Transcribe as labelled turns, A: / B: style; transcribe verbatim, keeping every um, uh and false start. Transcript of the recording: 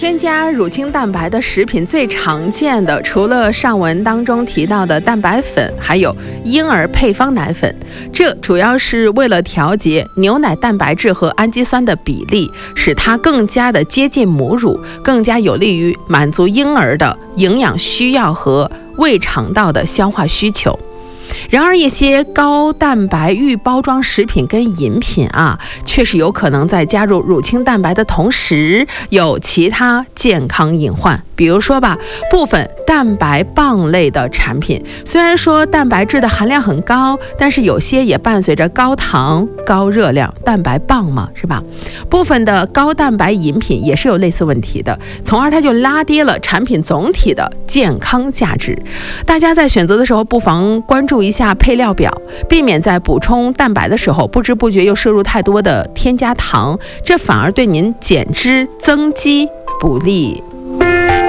A: 添加乳清蛋白的食品最常见的，除了上文当中提到的蛋白粉，还有婴儿配方奶粉。这主要是为了调节牛奶蛋白质和氨基酸的比例，使它更加的接近母乳，更加有利于满足婴儿的营养需要和胃肠道的消化需求。然而，一些高蛋白预包装食品跟饮品啊，确实有可能在加入乳清蛋白的同时，有其他健康隐患。比如说吧，部分蛋白棒类的产品，虽然说蛋白质的含量很高，但是有些也伴随着高糖、高热量，蛋白棒嘛，是吧？部分的高蛋白饮品也是有类似问题的，从而它就拉低了产品总体的健康价值。大家在选择的时候，不妨关注一下配料表，避免在补充蛋白的时候不知不觉又摄入太多的添加糖，这反而对您减脂增肌不利。